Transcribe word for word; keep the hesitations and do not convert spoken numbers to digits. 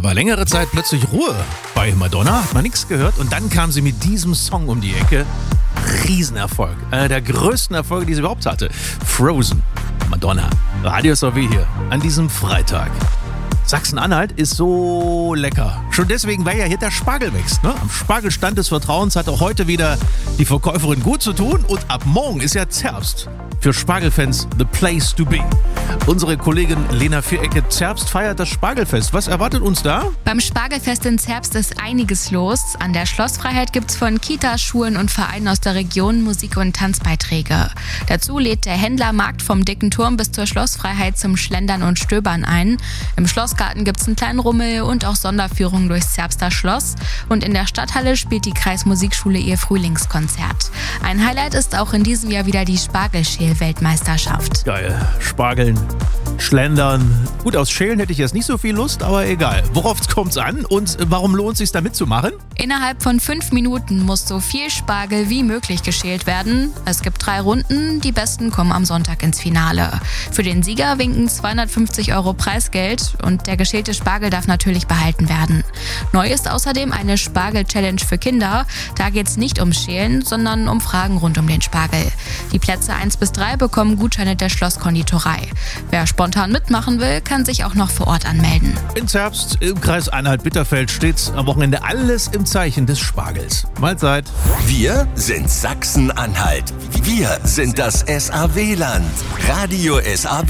war längere Zeit plötzlich Ruhe bei Madonna, hat man nichts gehört und dann kam sie mit diesem Song um die Ecke. Riesenerfolg, einer der größten Erfolge, die sie überhaupt hatte. Frozen, Madonna, Radio S A W hier an diesem Freitag. Sachsen-Anhalt ist so lecker. Schon deswegen, weil ja hier der Spargel wächst. Ne? Am Spargelstand des Vertrauens hat auch heute wieder die Verkäuferin gut zu tun. Und ab morgen ist ja Zerbst. Für Spargelfans the place to be. Unsere Kollegin Lena Vierecke, Zerbst feiert das Spargelfest. Was erwartet uns da? Beim Spargelfest in Zerbst ist einiges los. An der Schlossfreiheit gibt's von Kitas, Schulen und Vereinen aus der Region Musik- und Tanzbeiträge. Dazu lädt der Händlermarkt vom Dicken Turm bis zur Schlossfreiheit zum Schlendern und Stöbern ein. Im Schlossgarten gibt's einen kleinen Rummel und auch Sonderführungen durchs Zerbster Schloss. Und in der Stadthalle spielt die Kreismusikschule ihr Frühlingskonzert. Ein Highlight ist auch in diesem Jahr wieder die Spargelschäl-Weltmeisterschaft. Geil. Spargeln, Schlendern. Gut, aus Schälen hätte ich jetzt nicht so viel Lust, aber egal. Worauf kommt's an und warum lohnt es sich da mitzumachen? Innerhalb von fünf Minuten muss so viel Spargel wie möglich geschält werden. Es gibt drei Runden, die Besten kommen am Sonntag ins Finale. Für den Sieger winken zweihundertfünfzig Euro Preisgeld und der geschälte Spargel darf natürlich behalten werden. Neu ist außerdem eine Spargel-Challenge für Kinder. Da geht's nicht ums Schälen, sondern um Fragen rund um den Spargel. Die Plätze eins bis drei bekommen Gutscheine der Schlosskonditorei. Wer spontan mitmachen will, kann sich auch noch vor Ort anmelden. In Zerbst im Kreis Anhalt-Bitterfeld steht am Wochenende alles im Zeichen des Spargels. Mahlzeit. Wir sind Sachsen-Anhalt. Wir sind das S A W-Land. Radio S A W.